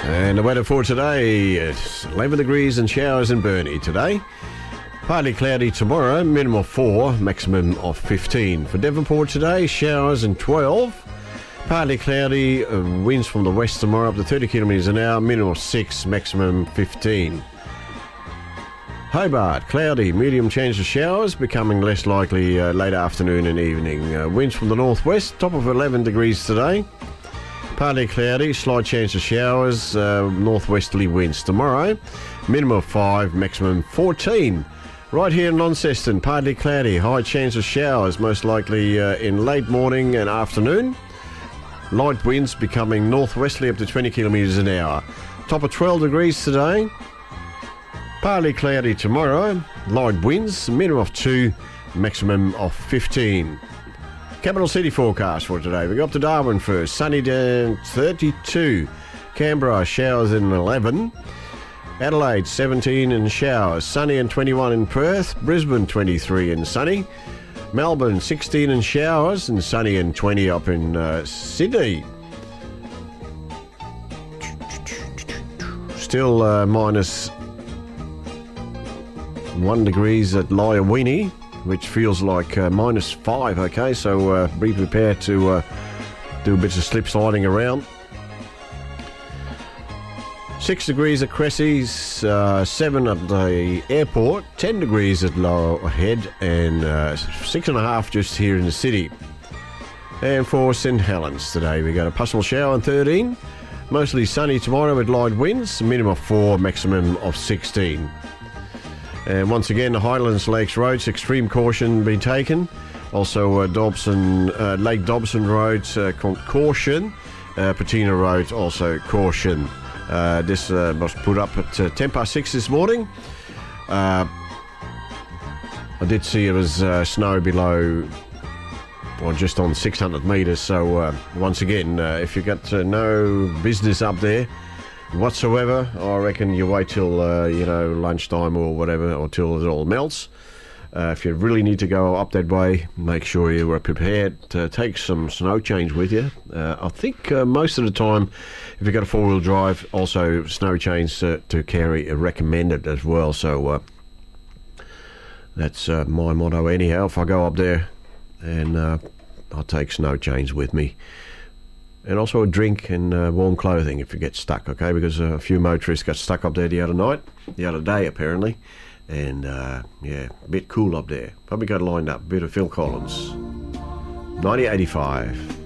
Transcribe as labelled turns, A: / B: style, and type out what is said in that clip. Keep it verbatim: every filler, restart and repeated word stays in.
A: And the weather for today, it's eleven degrees and showers in Burnie today. Partly cloudy tomorrow, minimum of four, maximum of fifteen. For Devonport today, showers and twelve. Partly cloudy, uh, winds from the west tomorrow up to thirty kilometres an hour, minimum of six, maximum fifteen. Hobart, cloudy, medium chance of showers, becoming less likely uh, late afternoon and evening. Uh, winds from the northwest, top of eleven degrees today. Partly cloudy, slight chance of showers, uh, northwesterly winds tomorrow. Minimum of five, maximum fourteen. Right here in Launceston, partly cloudy, high chance of showers, most likely uh, in late morning and afternoon. Light winds becoming northwesterly up to twenty kilometres an hour. Top of twelve degrees today. Partly cloudy tomorrow, light winds, minimum of two, maximum of fifteen. Capital City forecast for today. We go up to Darwin first. Sunny down thirty-two. Canberra, showers in eleven. Adelaide, seventeen and showers. Sunny and twenty-one in Perth. Brisbane, twenty-three and sunny. Melbourne, sixteen and showers. And sunny and twenty up in uh, Sydney. Still uh, minus one degrees at Lyawini, which feels like uh, minus five, okay, so uh, be prepared to uh, do a bit of slip sliding around. Six degrees at Cressy's, uh, seven at the airport, ten degrees at Laurel Head, and uh, six and a half just here in the city. And for St Helens today, we got a possible shower on thirteen, mostly sunny tomorrow with light winds, minimum of four, maximum of sixteen. And once again, the Highlands Lakes Roads, extreme caution been taken. Also, uh, Dobson, uh, Lake Dobson Road, uh, caution. Uh, Patina Road, also caution. Uh, this uh, was put up at uh, ten past six this morning. Uh, I did see it was uh, snow below, or just on six hundred metres. So, uh, once again, uh, if you've got uh, no business up there whatsoever, I reckon you wait till uh, you know lunchtime or whatever, or till it all melts. Uh, if you really need to go up that way, make sure you are prepared to take some snow chains with you. Uh, I think uh, most of the time, if you've got a four-wheel drive, also snow chains uh, to carry are recommended as well. So uh, that's uh, my motto anyhow. If I go up there, and uh, I'll take snow chains with me. And also a drink and uh, warm clothing if you get stuck, okay? Because uh, a few motorists got stuck up there the other night, the other day apparently. And uh, yeah, a bit cool up there. Probably got lined up, a bit of Phil Collins. nineteen eighty-five.